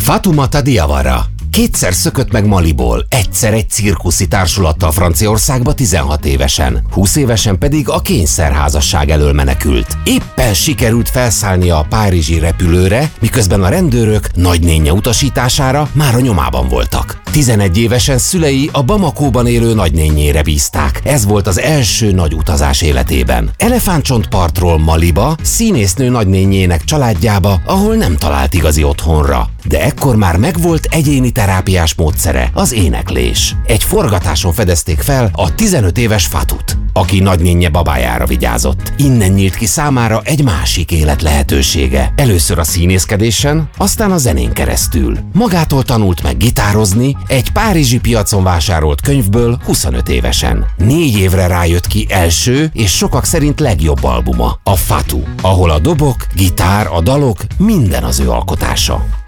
Fatoumata Diawara. Kétszer szökött meg Maliból, egyszer egy cirkuszi társulattal Franciaországba 16 évesen, 20 évesen pedig a kényszerházasság elől menekült. Éppen sikerült felszállnia a párizsi repülőre, miközben a rendőrök nagynénje utasítására már a nyomában voltak. 11 évesen szülei a Bamakóban élő nagynénjére bízták. Ez volt az első nagy utazás életében. Elefántcsontpartról Maliba, színésznő nagynénjének családjába, ahol nem talált igazi otthonra. De ekkor már megvolt egyéni terápiás módszere, az éneklés. Egy forgatáson fedezték fel a 15 éves Fatut, aki nagynénje babájára vigyázott. Innen nyílt ki számára egy másik élet lehetősége. Először a színészkedésen, aztán a zenén keresztül. Magától tanult meg gitározni, egy párizsi piacon vásárolt könyvből 25 évesen. 4 évre rájött ki első és sokak szerint legjobb albuma, a Fatou, ahol a dobok, gitár, a dalok, minden az ő alkotása.